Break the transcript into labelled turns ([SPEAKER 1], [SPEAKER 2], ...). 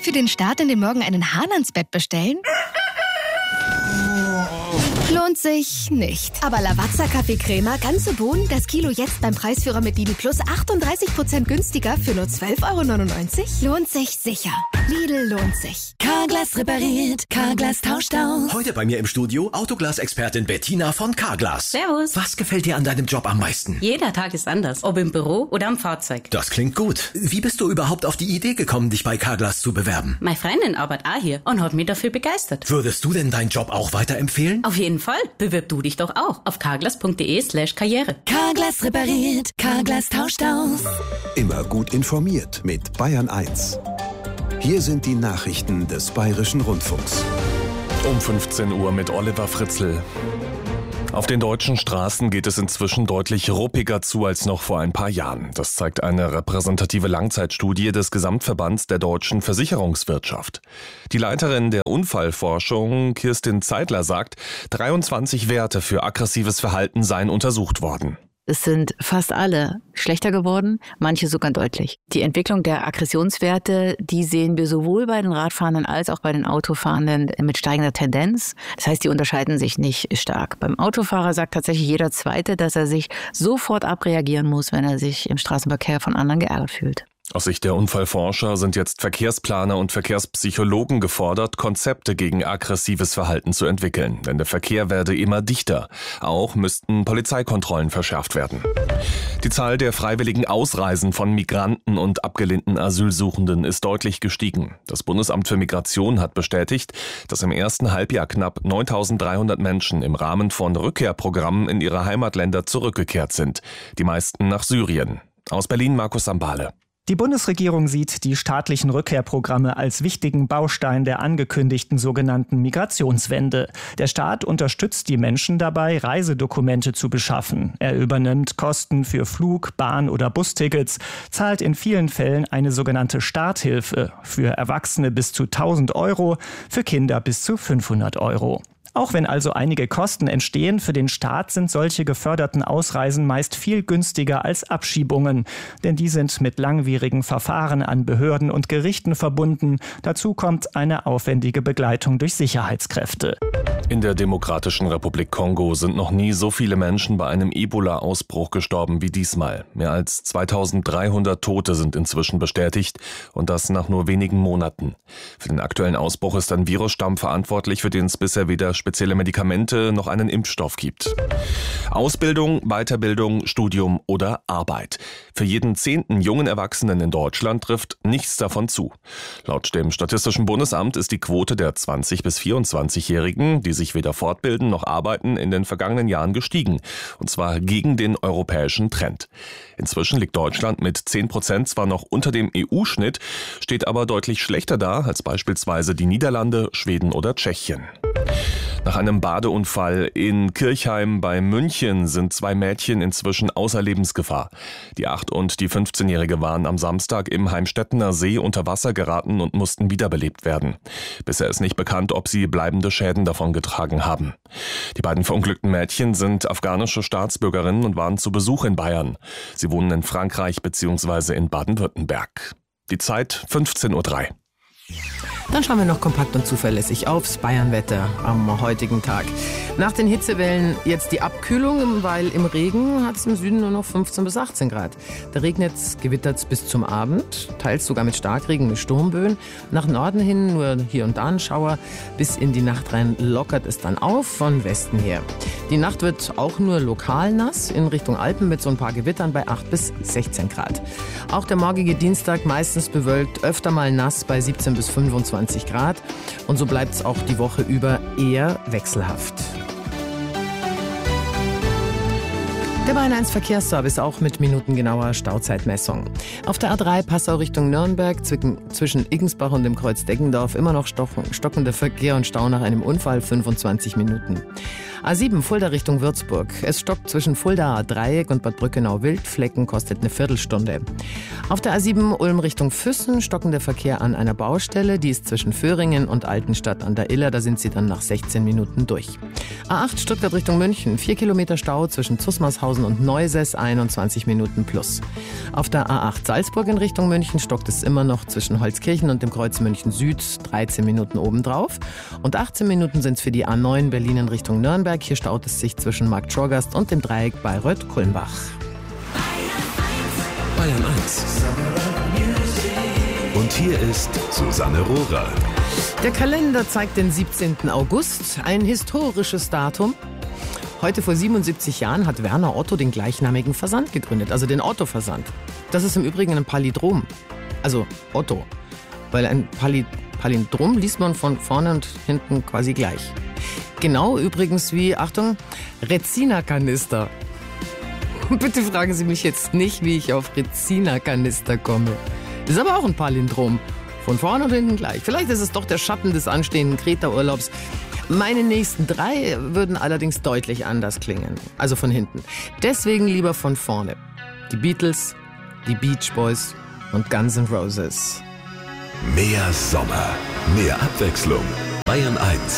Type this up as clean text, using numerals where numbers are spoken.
[SPEAKER 1] Für den Start in den Morgen einen Hahn ans Bett bestellen? Lohnt sich nicht. Aber Lavazza Kaffeecrema, ganze Bohnen, das Kilo jetzt beim Preisführer mit Lidl Plus 38% günstiger für nur 12,99 €? Lohnt sich sicher. Lidl lohnt sich.
[SPEAKER 2] Carglass repariert, Carglass tauscht aus.
[SPEAKER 3] Heute bei mir im Studio Autoglas-Expertin Bettina von Carglass.
[SPEAKER 4] Servus.
[SPEAKER 3] Was gefällt dir an deinem Job am meisten?
[SPEAKER 4] Jeder Tag ist anders, ob im Büro oder am Fahrzeug.
[SPEAKER 3] Das klingt gut. Wie bist du überhaupt auf die Idee gekommen, dich bei Carglass zu bewerben?
[SPEAKER 4] Meine Freundin arbeitet auch hier und hat mich dafür begeistert.
[SPEAKER 3] Würdest du denn deinen Job auch weiterempfehlen?
[SPEAKER 4] Auf jeden Fall. Bewirb du dich doch auch auf carglass.de/karriere.
[SPEAKER 2] Carglass repariert, Carglass tauscht aus.
[SPEAKER 5] Immer gut informiert mit Bayern 1. Hier sind die Nachrichten des Bayerischen Rundfunks.
[SPEAKER 6] Um 15 Uhr mit Oliver Fritzl. Auf den deutschen Straßen geht es inzwischen deutlich ruppiger zu als noch vor ein paar Jahren. Das zeigt eine repräsentative Langzeitstudie des Gesamtverbands der deutschen Versicherungswirtschaft. Die Leiterin der Unfallforschung, Kirstin Zeidler, sagt, 23 Werte für aggressives Verhalten seien untersucht worden.
[SPEAKER 7] Es sind fast alle schlechter geworden, manche sogar deutlich. Die Entwicklung der Aggressionswerte, die sehen wir sowohl bei den Radfahrenden als auch bei den Autofahrenden mit steigender Tendenz. Das heißt, die unterscheiden sich nicht stark. Beim Autofahrer sagt tatsächlich jeder Zweite, dass er sich sofort abreagieren muss, wenn er sich im Straßenverkehr von anderen geärgert fühlt.
[SPEAKER 6] Aus Sicht der Unfallforscher sind jetzt Verkehrsplaner und Verkehrspsychologen gefordert, Konzepte gegen aggressives Verhalten zu entwickeln. Denn der Verkehr werde immer dichter. Auch müssten Polizeikontrollen verschärft werden. Die Zahl der freiwilligen Ausreisen von Migranten und abgelehnten Asylsuchenden ist deutlich gestiegen. Das Bundesamt für Migration hat bestätigt, dass im ersten Halbjahr knapp 9.300 Menschen im Rahmen von Rückkehrprogrammen in ihre Heimatländer zurückgekehrt sind. Die meisten nach Syrien. Aus Berlin Markus Sambale.
[SPEAKER 8] Die Bundesregierung sieht die staatlichen Rückkehrprogramme als wichtigen Baustein der angekündigten sogenannten Migrationswende. Der Staat unterstützt die Menschen dabei, Reisedokumente zu beschaffen. Er übernimmt Kosten für Flug-, Bahn- oder Bustickets, zahlt in vielen Fällen eine sogenannte Starthilfe. Für Erwachsene bis zu 1.000 €, für Kinder bis zu 500 €. Auch wenn also einige Kosten entstehen, für den Staat sind solche geförderten Ausreisen meist viel günstiger als Abschiebungen. Denn die sind mit langwierigen Verfahren an Behörden und Gerichten verbunden. Dazu kommt eine aufwendige Begleitung durch Sicherheitskräfte.
[SPEAKER 6] In der Demokratischen Republik Kongo sind noch nie so viele Menschen bei einem Ebola-Ausbruch gestorben wie diesmal. Mehr als 2.300 Tote sind inzwischen bestätigt und das nach nur wenigen Monaten. Für den aktuellen Ausbruch ist ein Virusstamm verantwortlich, für den es bisher weder spezielle Medikamente noch einen Impfstoff gibt. Ausbildung, Weiterbildung, Studium oder Arbeit. Für jeden 10. jungen Erwachsenen in Deutschland trifft nichts davon zu. Laut dem Statistischen Bundesamt ist die Quote der 20- bis 24-Jährigen, die sich weder fortbilden noch arbeiten, in den vergangenen Jahren gestiegen. Und zwar gegen den europäischen Trend. Inzwischen liegt Deutschland mit 10% zwar noch unter dem EU-Schnitt, steht aber deutlich schlechter da als beispielsweise die Niederlande, Schweden oder Tschechien. Nach einem Badeunfall in Kirchheim bei München sind 2 Mädchen inzwischen außer Lebensgefahr. Die 8- und die 15-Jährige waren am Samstag im Heimstettener See unter Wasser geraten und mussten wiederbelebt werden. Bisher ist nicht bekannt, ob sie bleibende Schäden davongetragen haben. Die beiden verunglückten Mädchen sind afghanische Staatsbürgerinnen und waren zu Besuch in Bayern. Sie wohnen in Frankreich bzw. in Baden-Württemberg. Die Zeit 15:03 Uhr.
[SPEAKER 9] Dann schauen wir noch kompakt und zuverlässig aufs Bayernwetter am heutigen Tag. Nach den Hitzewellen jetzt die Abkühlung, weil im Regen hat es im Süden nur noch 15 bis 18 Grad. Da regnet es, gewittert es bis zum Abend, teils sogar mit Starkregen, mit Sturmböen. Nach Norden hin nur hier und da ein Schauer. Bis in die Nacht rein lockert es dann auf von Westen her. Die Nacht wird auch nur lokal nass, in Richtung Alpen mit so ein paar Gewittern bei 8 bis 16 Grad. Auch der morgige Dienstag meistens bewölkt, öfter mal nass bei 17 bis 25 Grad. Und so bleibt es auch die Woche über eher wechselhaft. Der Bayern 1 Verkehrsservice auch mit minutengenauer Stauzeitmessung. Auf der A3 Passau Richtung Nürnberg zwischen Iggensbach und dem Kreuz Deggendorf immer noch stockender Verkehr und Stau nach einem Unfall, 25 Minuten. A7 Fulda Richtung Würzburg. Es stockt zwischen Fuldaer Dreieck und Bad Brückenau-Wildflecken, kostet eine Viertelstunde. Auf der A7 Ulm Richtung Füssen stockender Verkehr an einer Baustelle. Die ist zwischen Föhringen und Altenstadt an der Iller. Da sind sie dann nach 16 Minuten durch. A8 Stuttgart Richtung München. 4 Kilometer Stau zwischen Zusmarshausen Oberhausen und Neusäß 21 Minuten plus. Auf der A8 Salzburg in Richtung München stockt es immer noch zwischen Holzkirchen und dem Kreuz München Süd 13 Minuten obendrauf. Und 18 Minuten sind es für die A9 Berlin in Richtung Nürnberg. Hier staut es sich zwischen Marktschorgast und dem Dreieck Bayreuth-Kulmbach.
[SPEAKER 5] Bayern 1. Und hier ist Susanne Rohrer.
[SPEAKER 9] Der Kalender zeigt den 17. August, ein historisches Datum. Heute vor 77 Jahren hat Werner Otto den gleichnamigen Versand gegründet, also den Otto-Versand. Das ist im Übrigen ein Palindrom, also Otto, weil ein Palindrom liest man von vorne und hinten quasi gleich. Genau übrigens wie, Achtung, Rezina-Kanister. Bitte fragen Sie mich jetzt nicht, wie ich auf Rezina-Kanister komme. Das ist aber auch ein Palindrom. Von vorne und hinten gleich. Vielleicht ist es doch der Schatten des anstehenden Kreta-Urlaubs. Meine nächsten 3 würden allerdings deutlich anders klingen. Also von hinten. Deswegen lieber von vorne. Die Beatles, die Beach Boys und Guns N' Roses.
[SPEAKER 5] Mehr Sommer, mehr Abwechslung. Bayern 1